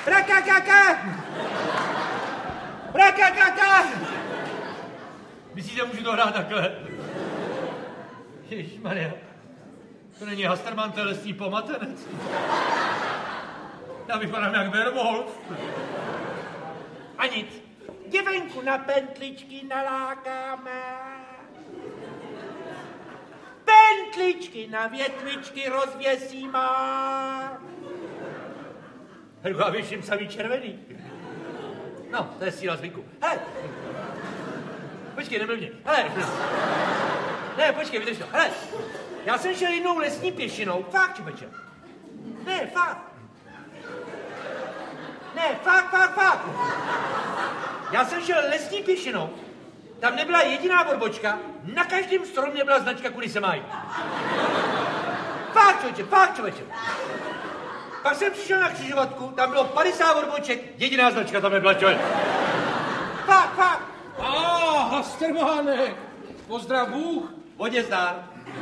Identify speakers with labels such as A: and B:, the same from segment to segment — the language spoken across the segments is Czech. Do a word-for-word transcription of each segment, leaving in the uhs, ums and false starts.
A: Rakakaka! Rakakaka! Myslíte, můžu to hrát takhle? Ježišmarja, to není Hasterman, to je lesní pomatenec. Já vypadám jak Werwolf. A nic. Děvenku na pentličky nalákáme. Pentličky na větvičky rozvěsíme. Já věším samý červený. No, to je síla zvyku. Hele. Počkej, nebyl mě. Hele. Ne, počkej, vydrž to. Hele. Já jsem šel jednou lesní pěšinou. Fakt, čověče. Ne, fakt. Ne, fakt, fakt, fakt. Já jsem šel lesní pěšinou. Tam nebyla jediná odbočka. Na každém stromě byla značka, kudy se mají. Fakt, čověče, fakt, čověče. Pak jsem přišel na křižovatku, tam bylo padesát odboček, jediná značka tam nebyla, člověk. Fakt, fakt.
B: A, Hastermánek, pozdrav Bůh.
A: Vodě zdár.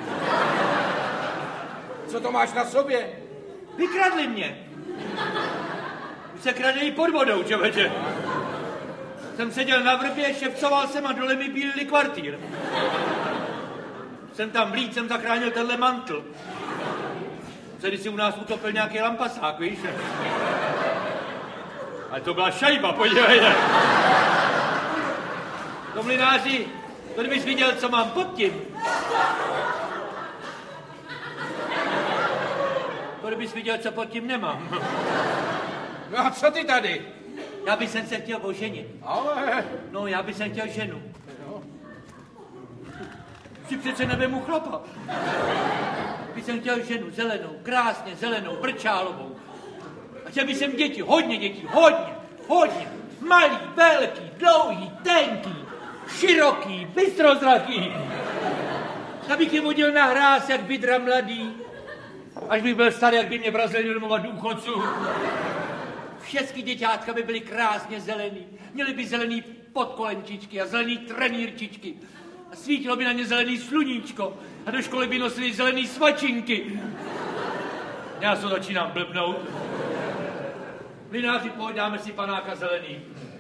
B: Co to máš na sobě?
A: Vykradli mě. Už se kradli pod vodou, člověče. Jsem seděl na vrbě, šepcoval jsem a dole mi bílili kvartýr. Jsem tam vlít, jsem zachránil tenhle mantl. Když si u nás utopil nějaký lampasák, víš? Ale to byla šajba, podívejte. To mlynáři, to kdybys viděl, co mám pod tím. To kdybys viděl, co pod tím nemám.
B: No a co ty tady?
A: Já bych se chtěl oženit.
B: Ale...
A: No, já bych chtěl ženu. Si přece nevemu chlapa. Bych jsem chtěl ženu zelenou, krásně zelenou, brčálovou. A chtěl bych jsem děti, hodně dětí, hodně, hodně. Malý, velký, dlouhý, tenký, široký, bystrozraký. Abych je vodil na hráz, jak bydra mladý. Až bych byl starý, jak by mě vrazili do domova důchodců. Všechny děťátka by byly krásně zelený. Měly by zelený podkolenčičky a zelený trenýrčičky. A svítilo by na ně zelený sluníčko. A do školy by nosili zelený svačinky. Já se začínám blbnout. Mlynáři, pojď, dáme si panáka zelený.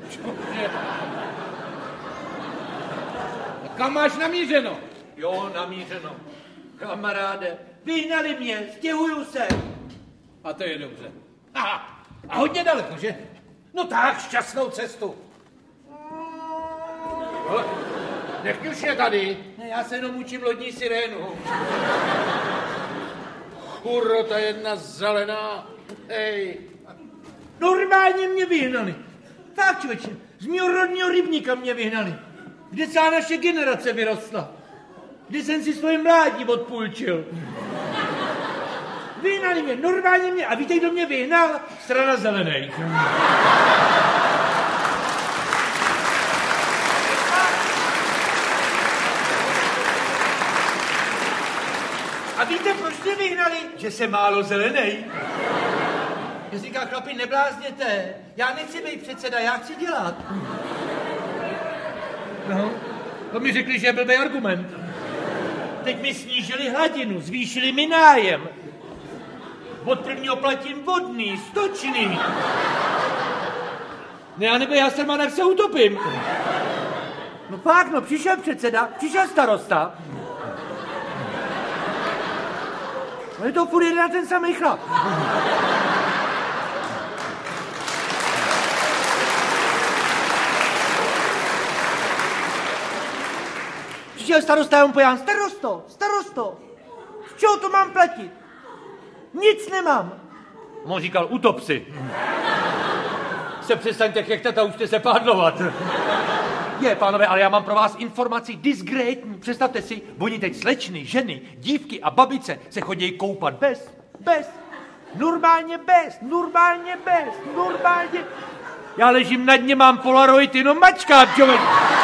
B: A kam máš namířeno?
A: Jo, namířeno. Kamaráde, vyhnali mě, stěhuju se.
B: A to je dobře. Aha. A hodně daleko, že? No tak, šťastnou cestu. Ale nech už je tady.
A: Ne, já se jenom učím lodní sirénu.
B: Kurro, ta jedna zelená. Hej.
A: Normálně mě vyhnali. Tak, člověče, z mého rodního rybníka mě vyhnali. Kde celá naše generace vyrostla. Kde jsem si svoje mládí odpůjčil. Vyhnali mě, normálně mě. A víte, kdo mě vyhnal? Strana zelených. A víte, proč mě vyhnali? Že jsem málo zelenej. Já říká, chlapi, neblázněte. Já nechci být předseda, já chci dělat. No, to mi řekli, že je blbý argument. Teď mi snížili hladinu, zvýšili mi nájem. Od prvního platím vodný, stočný. Ne, já nebyl Hasterman, jak se utopím. No pak, no, přišel předseda, přišel starosta. No je to furt jeden ten samý chlap. Přišel starosta, já mu pojám, starosto, starosto, z čeho to mám platit? Nic nemám. On říkal, utop si. Se přestaňte chechtat a učte se pádlovat. Je, pánové, ale já mám pro vás informaci disgrétní. Představte si, oni teď slečny, ženy, dívky a babice se chodí koupat bez, bez, normálně bez, normálně bez, normálně. Já ležím na dně, mám polaroid, jenom mačkám, člověk.